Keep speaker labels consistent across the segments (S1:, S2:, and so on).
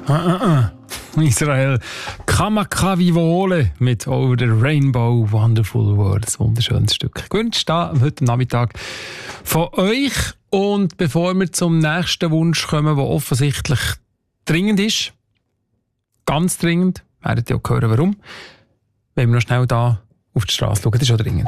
S1: Israel Kamakavivole mit Over the Rainbow Wonderful World. Ein wunderschönes Stück. Gewünscht da heute Nachmittag von euch. Und bevor wir zum nächsten Wunsch kommen, der offensichtlich dringend ist, ganz dringend, werdet ihr auch hören, warum, wenn wir noch schnell da auf die Straße schauen. Das ist schon dringend.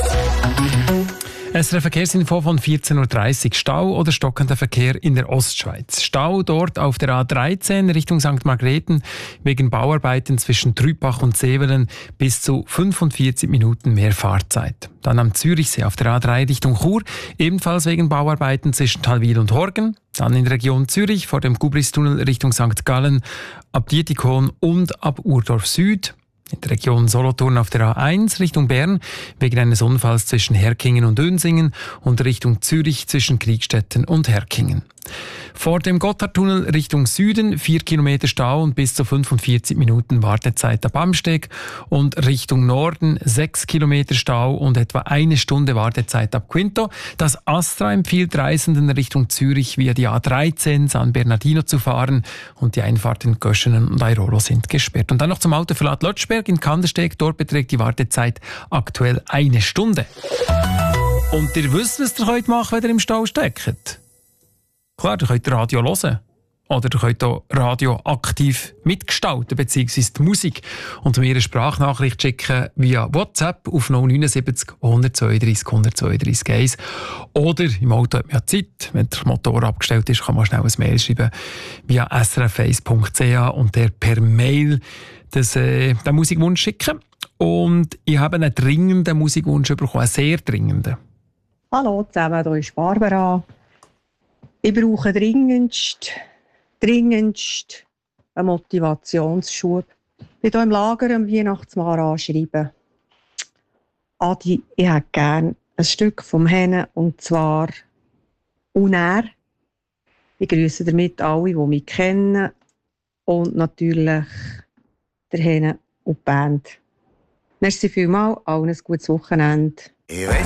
S1: SRF Verkehrsinfo von 14.30 Uhr. Stau oder stockender Verkehr in der Ostschweiz. Stau dort auf der A13 Richtung St. Margrethen wegen Bauarbeiten zwischen Trübach und Sevelen bis zu 45 Minuten mehr Fahrzeit. Dann am Zürichsee auf der A3 Richtung Chur, ebenfalls wegen Bauarbeiten zwischen Talwil und Horgen. Dann in der Region Zürich vor dem Gubristunnel Richtung St. Gallen, ab Dietikon und ab Urdorf Süd. In der Region Solothurn auf der A1 Richtung Bern wegen eines Unfalls zwischen Herkingen und Dönsingen und Richtung Zürich zwischen Kriegstetten und Herkingen. Vor dem Gotthardtunnel Richtung Süden 4 Kilometer Stau und bis zu 45 Minuten Wartezeit ab Amsteg und Richtung Norden 6 Kilometer Stau und etwa 1 Stunde Wartezeit ab Quinto. Das Astra empfiehlt Reisenden Richtung Zürich via die A13 San Bernardino zu fahren und die Einfahrten in Göschenen und Airolo sind gesperrt. Und dann noch zum Autoverlad Lötschberg in Kandersteg. Dort beträgt die Wartezeit aktuell 1 Stunde. Und ihr wisst, was ihr heute machen könnt, wenn ihr im Stau steckt. Klar, ihr könnt Radio hören. Oder ihr könnt auch Radio aktiv mitgestalten, beziehungsweise die Musik. Und mir eine Sprachnachricht schicken via WhatsApp auf 079 132 132 1. Oder im Auto hat man ja Zeit. Wenn der Motor abgestellt ist, kann man schnell ein Mail schreiben via srf1.ch und der per Mail den Musikwunsch schicken. Und ich habe einen dringenden Musikwunsch bekommen, einen sehr dringenden.
S2: Hallo zusammen, hier ist Barbara. Ich brauche dringendst einen Motivationsschub. Ich bin hier im Lager am Weihnachtsmann anschreiben. Adi, ich hätte gerne ein Stück vom Henne, und zwar «Uner». Ich grüße damit alle, die mich kennen, und natürlich der Henne und die Band. Merci vielmals, allen ein gutes Wochenende.